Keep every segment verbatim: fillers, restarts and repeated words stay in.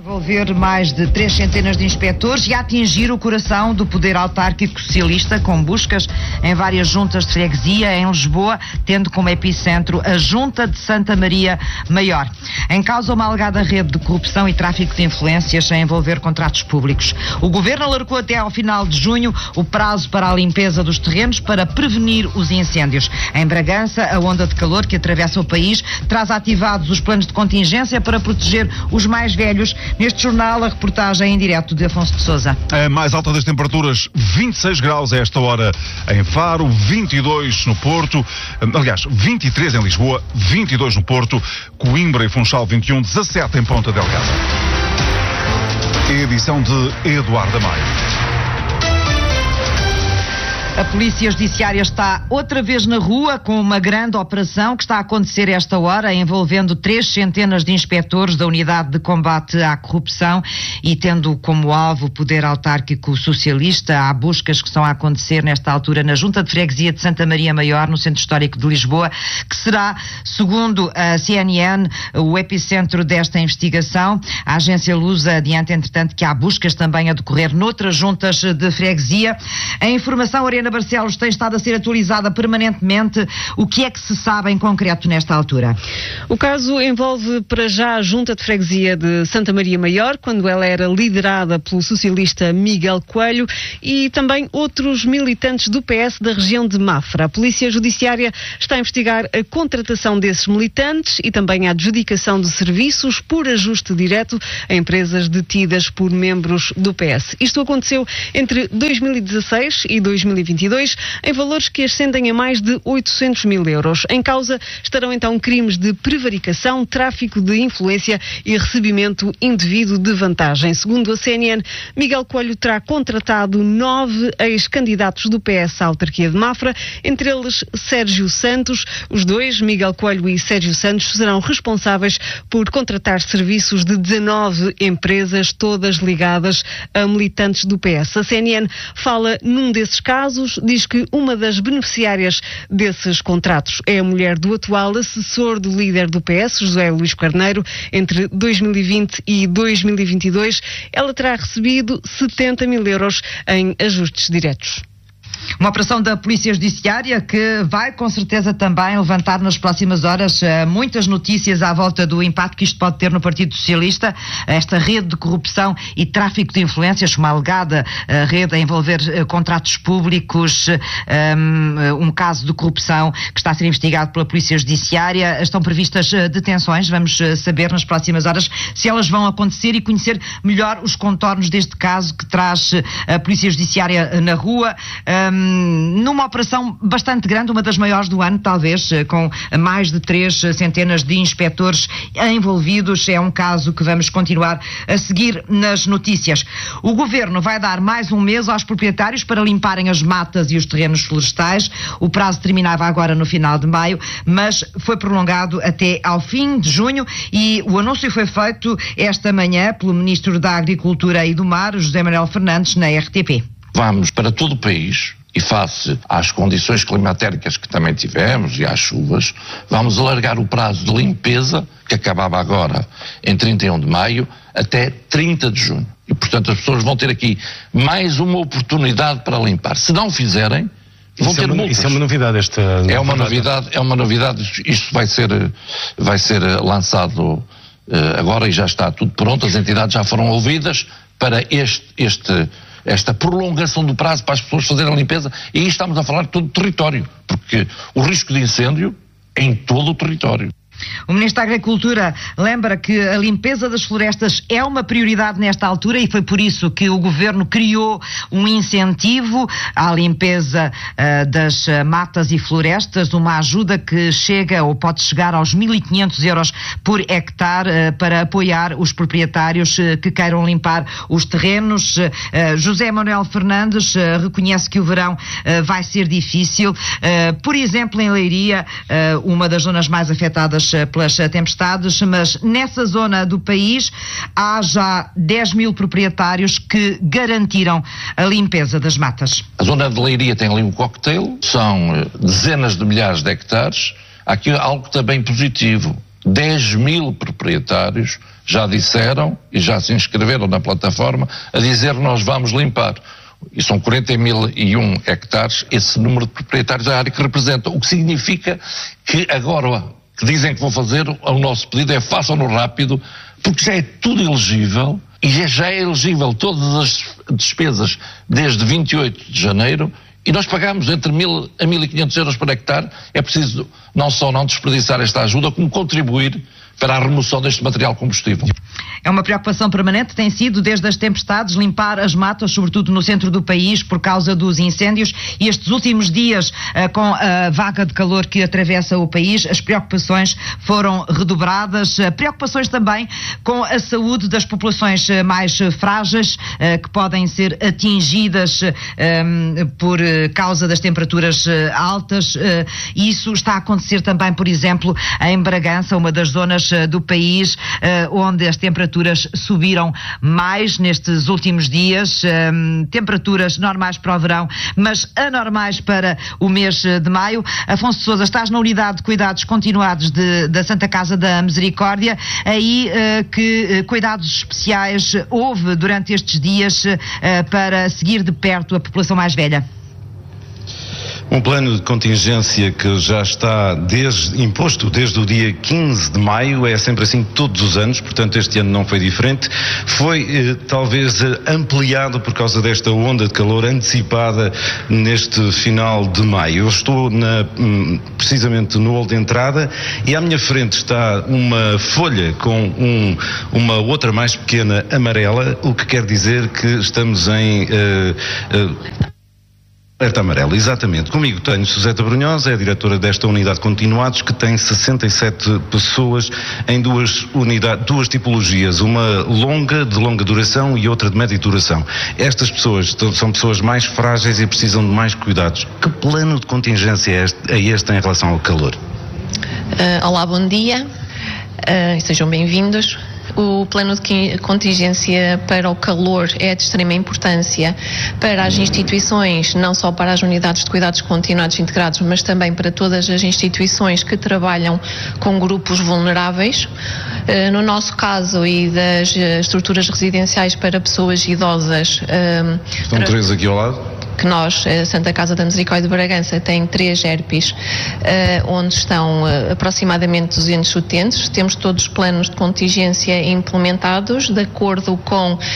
Envolver mais de três centenas de inspectores e atingir o coração do poder autárquico socialista com buscas em várias juntas de freguesia em Lisboa, tendo como epicentro a Junta de Santa Maria Maior. Em causa uma alegada rede de corrupção e tráfico de influências a envolver contratos públicos. O Governo alargou até ao final de junho o prazo para a limpeza dos terrenos para prevenir os incêndios. Em Bragança, a onda de calor que atravessa o país traz ativados os planos de contingência para proteger os mais velhos. Neste jornal, a reportagem em direto de Afonso de Sousa. A mais alta das temperaturas, vinte e seis graus a esta hora em Faro, vinte e dois no Porto, aliás, vinte e três em Lisboa, vinte e dois no Porto, Coimbra e Funchal vinte e um, dezassete em Ponta Delgada. Edição de Eduardo Amaya. A Polícia Judiciária está outra vez na rua com uma grande operação que está a acontecer esta hora, envolvendo três centenas de inspectores da Unidade de Combate à Corrupção e tendo como alvo o poder autárquico socialista. Há buscas que estão a acontecer nesta altura na Junta de Freguesia de Santa Maria Maior, no Centro Histórico de Lisboa, que será, segundo a C N N, o epicentro desta investigação. A agência Lusa adianta, entretanto, que há buscas também a decorrer noutras juntas de freguesia. A informação Oriana Barcelos tem estado a ser atualizada permanentemente. O que é que se sabe em concreto nesta altura? O caso envolve para já a Junta de Freguesia de Santa Maria Maior, quando ela era liderada pelo socialista Miguel Coelho, e também outros militantes do P S da região de Mafra. A Polícia Judiciária está a investigar a contratação desses militantes e também a adjudicação de serviços por ajuste direto a empresas detidas por membros do P S. Isto aconteceu entre dois mil e dezasseis e dois mil e vinte e dois, em valores que ascendem a mais de oitocentos mil euros. Em causa estarão então crimes de prevaricação, tráfico de influência e recebimento indevido de vantagem. Segundo a C N N, Miguel Coelho terá contratado nove ex-candidatos do P S à autarquia de Mafra, entre eles Sérgio Santos. Os dois, Miguel Coelho e Sérgio Santos, serão responsáveis por contratar serviços de dezanove empresas, todas ligadas a militantes do P S. A C N N fala num desses casos, diz que uma das beneficiárias desses contratos é a mulher do atual assessor do líder do P S, José Luís Carneiro. Entre dois mil e vinte e dois mil e vinte e dois, ela terá recebido setenta mil euros em ajustes diretos. Uma operação da Polícia Judiciária que vai com certeza também levantar nas próximas horas uh, muitas notícias à volta do impacto que isto pode ter no Partido Socialista, esta rede de corrupção e tráfico de influências, uma alegada uh, rede a envolver uh, contratos públicos, um, um caso de corrupção que está a ser investigado pela Polícia Judiciária. Estão previstas uh, detenções, vamos uh, saber nas próximas horas se elas vão acontecer e conhecer melhor os contornos deste caso que traz uh, a Polícia Judiciária uh, na rua. Um, numa operação bastante grande, uma das maiores do ano, talvez, com mais de três centenas de inspectores envolvidos. É um caso que vamos continuar a seguir nas notícias. O Governo vai dar mais um mês aos proprietários para limparem as matas e os terrenos florestais. O prazo terminava agora no final de maio, mas foi prolongado até ao fim de junho e o anúncio foi feito esta manhã pelo Ministro da Agricultura e do Mar, José Manuel Fernandes, na R T P. Vamos para todo o país e face às condições climatéricas que também tivemos e às chuvas, vamos alargar o prazo de limpeza, que acabava agora em trinta e um de maio, até trinta de junho. E, portanto, as pessoas vão ter aqui mais uma oportunidade para limpar. Se não fizerem, vão isso ter é uma, multas. Isso é uma novidade, esta... É uma novidade, é uma novidade, isto vai ser, vai ser lançado uh, agora e já está tudo pronto, as entidades já foram ouvidas para este... este esta prolongação do prazo para as pessoas fazerem a limpeza, e aí estamos a falar de todo o território, porque o risco de incêndio é em todo o território. O Ministro da Agricultura lembra que a limpeza das florestas é uma prioridade nesta altura e foi por isso que o Governo criou um incentivo à limpeza uh, das uh, matas e florestas, uma ajuda que chega ou pode chegar aos mil e quinhentos euros por hectare uh, para apoiar os proprietários uh, que queiram limpar os terrenos. Uh, José Manuel Fernandes uh, reconhece que o verão uh, vai ser difícil. Uh, por exemplo, em Leiria, uh, uma das zonas mais afetadas pelas tempestades, mas nessa zona do país há já dez mil proprietários que garantiram a limpeza das matas. A zona de Leiria tem ali um cocktail, são dezenas de milhares de hectares. Há aqui algo também positivo. dez mil proprietários já disseram e já se inscreveram na plataforma a dizer nós vamos limpar. E são quarenta mil e um hectares, esse número de proprietários da área que representa, o que significa que agora, que dizem que vão fazer, o nosso pedido é façam-no rápido, porque já é tudo elegível, e já é elegível todas as despesas desde vinte e oito de janeiro, e nós pagamos entre mil a mil e quinhentos euros por hectare. É preciso não só não desperdiçar esta ajuda, como contribuir para a remoção deste material combustível. É uma preocupação permanente, tem sido desde as tempestades limpar as matas, sobretudo no centro do país, por causa dos incêndios, e estes últimos dias, com a vaga de calor que atravessa o país, as preocupações foram redobradas, preocupações também com a saúde das populações mais frágeis, que podem ser atingidas por causa das temperaturas altas, e isso está a acontecer também, por exemplo, em Bragança, uma das zonas do país onde as temperaturas subiram mais nestes últimos dias, temperaturas normais para o verão, mas anormais para o mês de maio. Afonso de Sousa, estás na unidade de cuidados continuados de, da Santa Casa da Misericórdia, aí que cuidados especiais houve durante estes dias para seguir de perto a população mais velha? Um plano de contingência que já está desde, imposto desde o dia quinze de maio, é sempre assim todos os anos, portanto este ano não foi diferente, foi eh, talvez ampliado por causa desta onda de calor antecipada neste final de maio. Eu estou na, precisamente no hall de entrada e à minha frente está uma folha com um, uma outra mais pequena amarela, o que quer dizer que estamos em... Eh, eh, Alerta amarelo, exatamente. Comigo tenho Suseta Brunhosa, é a diretora desta unidade de continuados, que tem sessenta e sete pessoas em duas unidades, duas tipologias, uma longa, de longa duração e outra de média duração. Estas pessoas são pessoas mais frágeis e precisam de mais cuidados. Que plano de contingência é este, é este em relação ao calor? Uh, olá, bom dia, uh, sejam bem-vindos. O plano de contingência para o calor é de extrema importância para as instituições, não só para as unidades de cuidados continuados integrados, mas também para todas as instituições que trabalham com grupos vulneráveis. No nosso caso e das estruturas residenciais para pessoas idosas. Estão tra... três aqui ao lado? Que nós, a Santa Casa da Misericórdia de Bragança, tem três E R Ps, uh, onde estão uh, aproximadamente duzentos utentes. Temos todos os planos de contingência implementados de acordo com uh,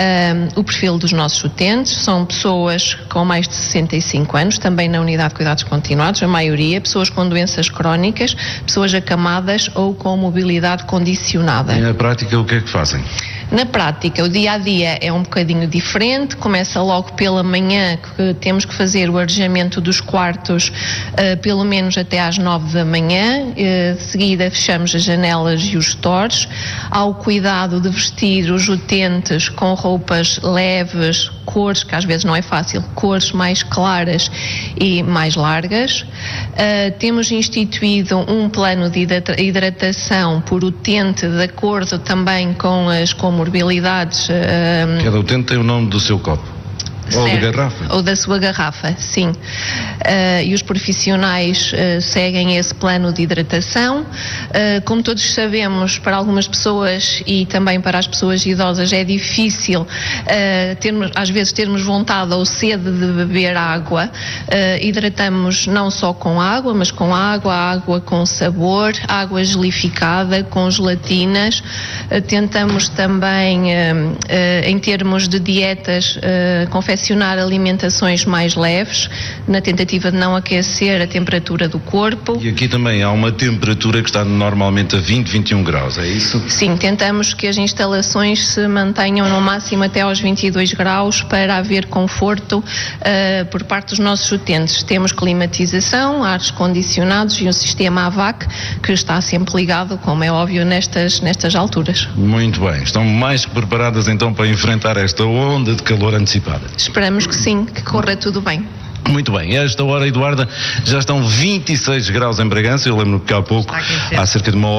o perfil dos nossos utentes. São pessoas com mais de sessenta e cinco anos, também na unidade de cuidados continuados, a maioria, pessoas com doenças crónicas, pessoas acamadas ou com mobilidade condicionada. E na prática, o que é que fazem? Na prática, o dia-a-dia é um bocadinho diferente, começa logo pela manhã, que temos que fazer o arejamento dos quartos uh, pelo menos até às nove da manhã, uh, de seguida fechamos as janelas e os stores, há o cuidado de vestir os utentes com roupas leves, cores, que às vezes não é fácil, cores mais claras e mais largas. Uh, temos instituído um plano de hidratação por utente, de acordo também com as comorbilidades. Uh, Cada utente tem o nome do seu copo. Ou da garrafa. Ou da sua garrafa, sim. Uh, e os profissionais uh, seguem esse plano de hidratação. Uh, como todos sabemos, para algumas pessoas e também para as pessoas idosas é difícil uh, termos, às vezes termos vontade ou sede de beber água. Uh, hidratamos não só com água, mas com água, água com sabor, água gelificada, com gelatinas. Uh, tentamos também, uh, uh, em termos de dietas, uh, confeccionar alimentações mais leves, na tentativa de não aquecer a temperatura do corpo. E aqui também há uma temperatura que está normalmente a vinte, vinte e um graus, é isso? Sim, tentamos que as instalações se mantenham no máximo até aos vinte e dois graus para haver conforto uh, por parte dos nossos utentes. Temos climatização, ares condicionados e um sistema A V A C que está sempre ligado, como é óbvio, nestas, nestas alturas. Muito bem, estão mais que preparadas então para enfrentar esta onda de calor antecipada? Esperamos que sim, que corra tudo bem. Muito bem, a esta hora, Eduarda, já estão vinte e seis graus em Bragança. Eu lembro que há pouco, há cerca de uma hora,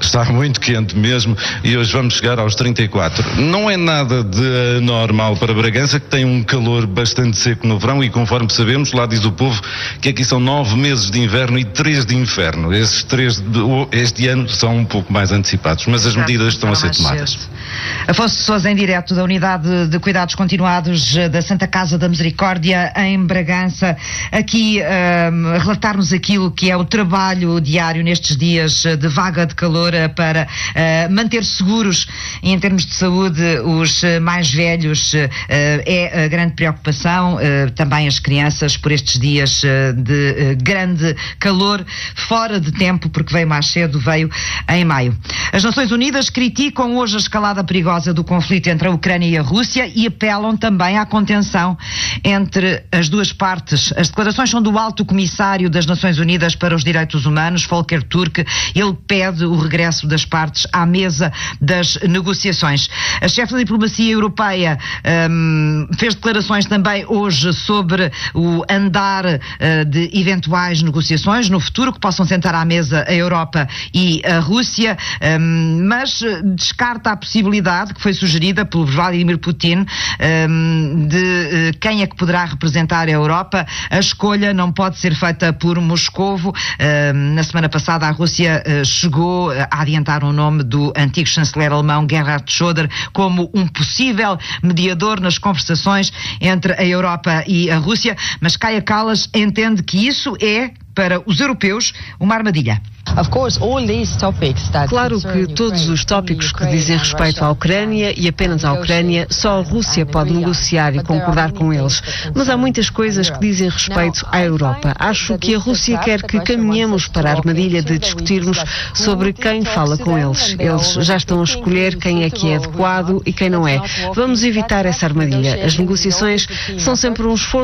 está muito quente mesmo, e hoje vamos chegar aos trinta e quatro. Não é nada de anormal para Bragança, que tem um calor bastante seco no verão, e conforme sabemos, lá diz o povo que aqui são nove meses de inverno e três de inverno. Esses três de, este ano são um pouco mais antecipados, mas as medidas estão a ser tomadas. Afonso Sousa, em direto da Unidade de Cuidados Continuados da Santa Casa da Misericórdia em Bragança, aqui um, relatar-nos aquilo que é o trabalho diário nestes dias de vaga de calor para uh, manter seguros, em termos de saúde, os mais velhos. Uh, é a grande preocupação, uh, também as crianças, por estes dias uh, de uh, grande calor, fora de tempo, porque veio mais cedo, veio em maio. As Nações Unidas criticam hoje a escalada perigosa do conflito entre a Ucrânia e a Rússia e apelam também à contenção entre as duas partes. As declarações são do Alto Comissário das Nações Unidas para os Direitos Humanos, Volker Turk. Ele pede o regresso das partes à mesa das negociações. A chefe da diplomacia europeia um, fez declarações também hoje sobre o andar uh, de eventuais negociações no futuro que possam sentar à mesa a Europa e a Rússia, um, mas descarta a possibilidade que foi sugerida pelo Vladimir Putin um, de uh, quem é que poderá representar a Europa. A escolha não pode ser feita por Moscovo. Um, na semana passada a Rússia uh, chegou a adiantar o nome do antigo chanceler alemão Gerhard Schröder como um possível mediador nas conversações entre a Europa e a Rússia, mas Kaja Kallas entende que isso é, para os europeus, uma armadilha. Claro que todos os tópicos que dizem respeito à Ucrânia e apenas à Ucrânia, só a Rússia pode negociar e concordar com eles. Mas há muitas coisas que dizem respeito à Europa. Acho que a Rússia quer que caminhemos para a armadilha de discutirmos sobre quem fala com eles. Eles já estão a escolher quem é que é adequado e quem não é. Vamos evitar essa armadilha. As negociações são sempre um esforço